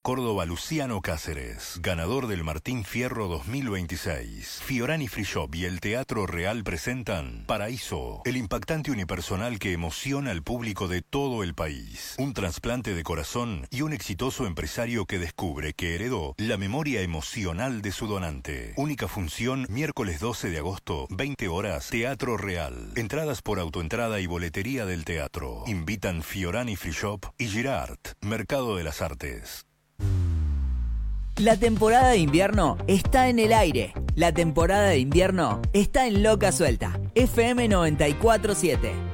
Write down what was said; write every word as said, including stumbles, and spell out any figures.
Córdoba Luciano Cáceres, ganador del Martín Fierro dos mil veintiséis. Fiorani Free Shop y el Teatro Real presentan Paraíso, el impactante unipersonal que emociona al público de todo el país. Un trasplante de corazón y un exitoso empresario que descubre que heredó la memoria emocional de su donante. Única función, miércoles doce de agosto, veinte horas, Teatro Real. Entradas por autoentrada y boletería del teatro. Invitan Fiorani Free Shop y Girard, Mercado de las Artes. La temporada de invierno está en el aire. La temporada de invierno está en Loca Suelta. F M noventa y cuatro punto siete.